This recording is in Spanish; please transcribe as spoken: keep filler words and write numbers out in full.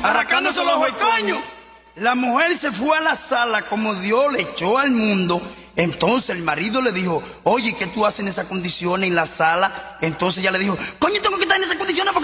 arrancándose los ojos y coño. La mujer se fue a la sala como Dios le echó al mundo. Entonces el marido le dijo, oye, ¿qué tú haces en esas condiciones en la sala? Entonces ella le dijo, coño, tengo que estar en esas condiciones porque